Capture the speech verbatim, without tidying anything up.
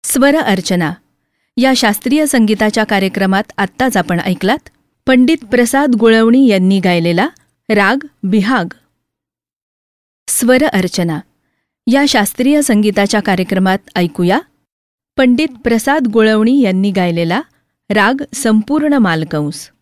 स्वर अर्चना या शास्त्रीय संगीताच्या कार्यक्रमात आत्ताच आपण ऐकलात पंडित प्रसाद गुळवणी यांनी गायलेला राग बिहाग. स्वर अर्चना या शास्त्रीय संगीताच्या कार्यक्रमात ऐकूया पंडित प्रसाद गुळवणी यांनी गायलेला राग संपूर्ण मालकंस.